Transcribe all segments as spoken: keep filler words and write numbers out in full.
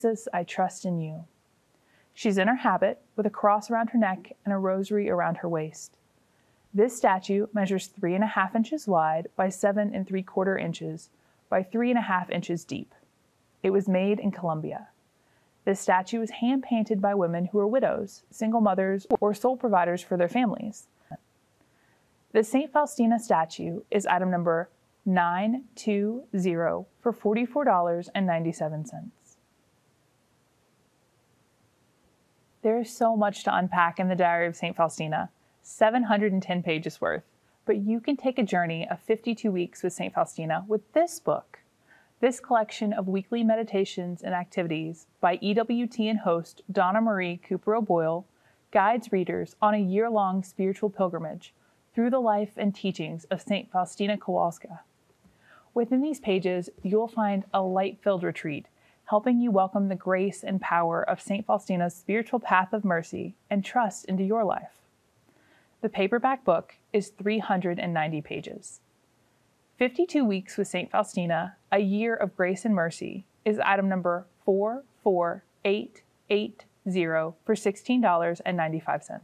Jesus, I trust in you. She's in her habit with a cross around her neck and a rosary around her waist. This statue measures three and a half inches wide by seven and three quarter inches by three and a half inches deep. It was made in Colombia. This statue was hand-painted by women who were widows, single mothers, or sole providers for their families. The Saint Faustina statue is item number nine two zero for forty-four dollars and ninety-seven cents. There is so much to unpack in the Diary of Saint Faustina, seven hundred ten pages worth, but you can take a journey of fifty-two weeks with Saint Faustina with this book. This collection of weekly meditations and activities by E W T N host Donna Marie Cooper O'Boyle guides readers on a year-long spiritual pilgrimage through the life and teachings of Saint Faustina Kowalska. Within these pages, you'll find a light-filled retreat, helping you welcome the grace and power of Saint Faustina's spiritual path of mercy and trust into your life. The paperback book is three hundred ninety pages. fifty-two Weeks with Saint Faustina, A Year of Grace and Mercy, is item number four four eight eight zero for sixteen dollars and ninety-five cents.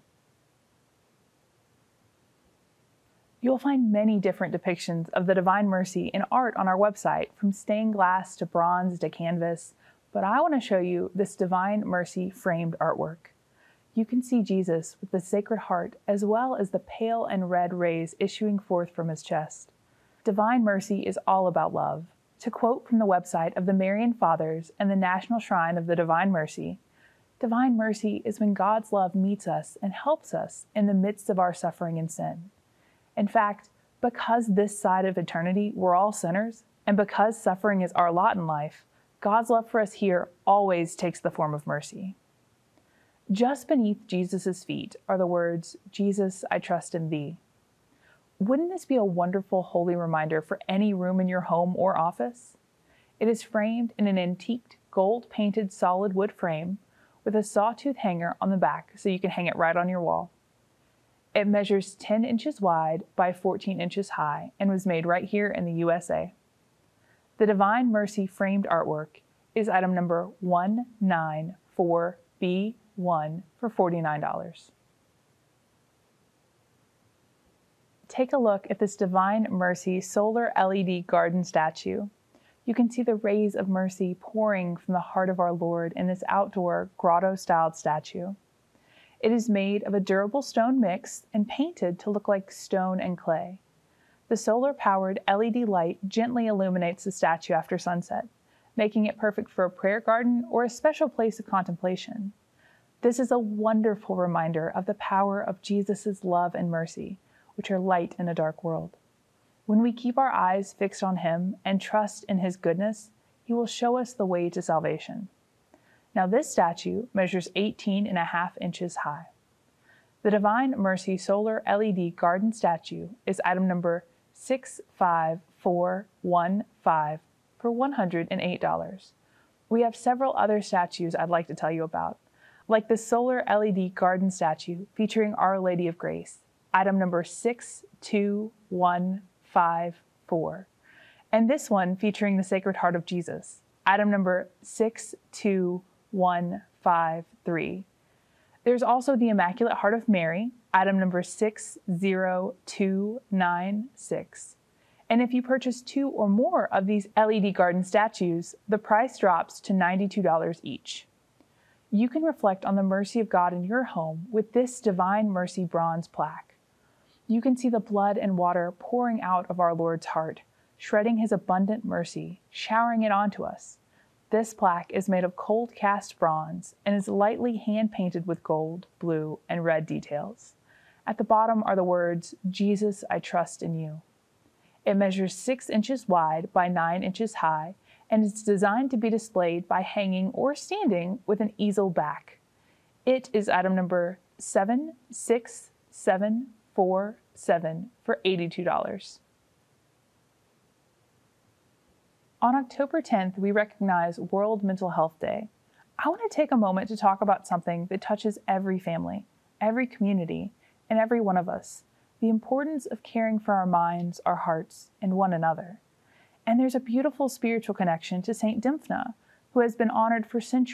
You'll find many different depictions of the Divine Mercy in art on our website, from stained glass to bronze to canvas, but I want to show you this Divine Mercy framed artwork. You can see Jesus with the Sacred Heart as well as the pale and red rays issuing forth from his chest. Divine Mercy is all about love. To quote from the website of the Marian Fathers and the National Shrine of the Divine Mercy, Divine Mercy is when God's love meets us and helps us in the midst of our suffering and sin. In fact, because this side of eternity we're all sinners, and because suffering is our lot in life, God's love for us here always takes the form of mercy. Just beneath Jesus' feet are the words, "Jesus, I trust in thee." Wouldn't this be a wonderful holy reminder for any room in your home or office? It is framed in an antiqued, gold-painted solid wood frame with a sawtooth hanger on the back so you can hang it right on your wall. It measures ten inches wide by fourteen inches high and was made right here in the U S A. The Divine Mercy framed artwork is item number one nine four B one for forty-nine dollars. Take a look at this Divine Mercy solar L E D garden statue. You can see the rays of mercy pouring from the heart of our Lord in this outdoor grotto-styled statue. It is made of a durable stone mix and painted to look like stone and clay. The solar-powered L E D light gently illuminates the statue after sunset, making it perfect for a prayer garden or a special place of contemplation. This is a wonderful reminder of the power of Jesus' love and mercy, which are light in a dark world. When we keep our eyes fixed on him and trust in his goodness, he will show us the way to salvation. Now this statue measures eighteen and a half inches high. The Divine Mercy Solar L E D Garden Statue is item number six five four one five for one hundred eight dollars. We have several other statues I'd like to tell you about, like the Solar L E D Garden Statue featuring Our Lady of Grace, item number six two one five four, and this one featuring the Sacred Heart of Jesus, item number six two one five three. There's also the Immaculate Heart of Mary, item number six zero two nine six. And if you purchase two or more of these L E D garden statues, the price drops to ninety-two dollars each. You can reflect on the mercy of God in your home with this Divine Mercy bronze plaque. You can see the blood and water pouring out of our Lord's heart, shredding his abundant mercy, showering it onto us. This plaque is made of cold cast bronze and is lightly hand-painted with gold, blue, and red details. At the bottom are the words, "Jesus, I trust in you." It measures six inches wide by nine inches high and is designed to be displayed by hanging or standing with an easel back. It is item number seven six seven four seven for eighty-two dollars. On October tenth, we recognize World Mental Health Day. I want to take a moment to talk about something that touches every family, every community, and every one of us: the importance of caring for our minds, our hearts, and one another. And there's a beautiful spiritual connection to Saint Dymphna, who has been honored for centuries